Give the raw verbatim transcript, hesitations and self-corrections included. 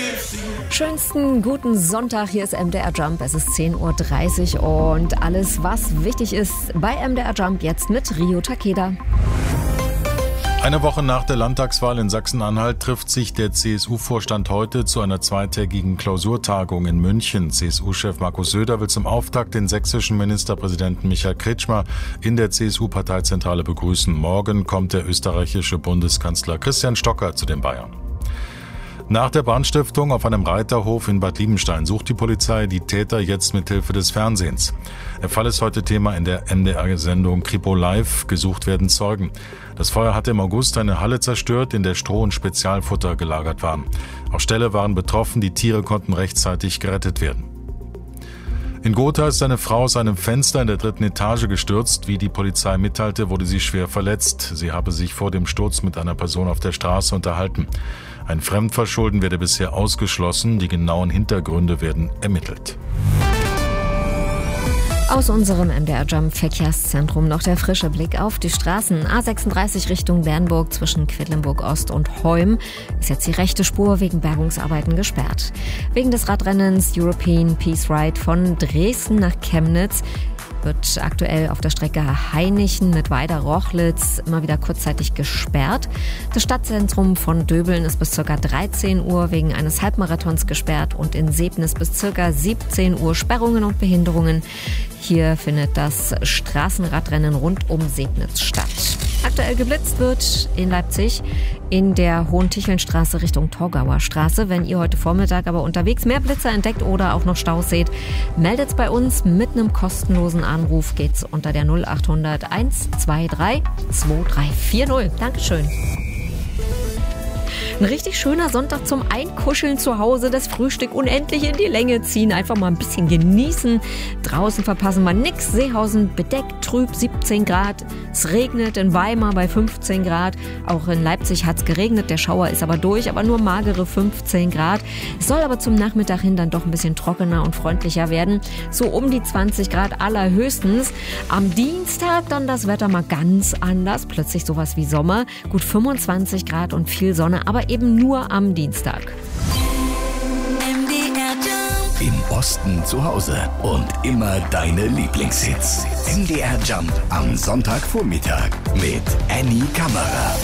Schönsten guten Sonntag, hier ist M D R Jump, es ist zehn Uhr dreißig und alles, was wichtig ist bei M D R Jump jetzt mit Rio Takeda. Eine Woche nach der Landtagswahl in Sachsen-Anhalt trifft sich der C S U-Vorstand heute zu einer zweitägigen Klausurtagung in München. C S U-Chef Markus Söder will zum Auftakt den sächsischen Ministerpräsidenten Michael Kretschmer in der C S U-Parteizentrale begrüßen. Morgen kommt der österreichische Bundeskanzler Christian Stocker zu den Bayern. Nach der Brandstiftung auf einem Reiterhof in Bad Liebenstein sucht die Polizei die Täter jetzt mit Hilfe des Fernsehens. Der Fall ist heute Thema in der M D R-Sendung Kripo Live. Gesucht werden Zeugen. Das Feuer hatte im August eine Halle zerstört, in der Stroh und Spezialfutter gelagert waren. Auf Stelle waren betroffen, die Tiere konnten rechtzeitig gerettet werden. In Gotha ist eine Frau aus einem Fenster in der dritten Etage gestürzt. Wie die Polizei mitteilte, wurde sie schwer verletzt. Sie habe sich vor dem Sturz mit einer Person auf der Straße unterhalten. Ein Fremdverschulden werde bisher ausgeschlossen. Die genauen Hintergründe werden ermittelt. Aus unserem M D R Jump Verkehrszentrum noch der frische Blick auf die Straßen. A sechsunddreißig Richtung Bernburg zwischen Quedlinburg Ost und Heum ist jetzt die rechte Spur wegen Bergungsarbeiten gesperrt. Wegen des Radrennens European Peace Ride von Dresden nach Chemnitz wird aktuell auf der Strecke Hainichen mit Weida-Rochlitz immer wieder kurzzeitig gesperrt. Das Stadtzentrum von Döbeln ist bis ca. dreizehn Uhr wegen eines Halbmarathons gesperrt und in Sebnitz bis ca. siebzehn Uhr Sperrungen und Behinderungen. Hier findet das Straßenradrennen rund um Sebnitz statt. Aktuell geblitzt wird in Leipzig in der Hohen-Ticheln-Straße Richtung Torgauer Straße. Wenn ihr heute Vormittag aber unterwegs mehr Blitzer entdeckt oder auch noch Staus seht, meldet's bei uns. Mit einem kostenlosen Anruf geht's unter der null acht hundert eins zwei drei zwei drei vier null. Dankeschön. Ein richtig schöner Sonntag zum Einkuscheln zu Hause, das Frühstück unendlich in die Länge ziehen, einfach mal ein bisschen genießen. Draußen verpassen wir nix. Seehausen bedeckt, trüb, siebzehn Grad. Es regnet in Weimar bei fünfzehn Grad. Auch in Leipzig hat es geregnet, der Schauer ist aber durch, aber nur magere fünfzehn Grad. Es soll aber zum Nachmittag hin dann doch ein bisschen trockener und freundlicher werden. So um die zwanzig Grad allerhöchstens. Am Dienstag dann das Wetter mal ganz anders. Plötzlich sowas wie Sommer. Gut fünfundzwanzig Grad und viel Sonne, aber eben nur am Dienstag. Im Osten zu Hause und immer deine Lieblingshits. M D R Jump am Sonntagvormittag mit Annie Kammerer.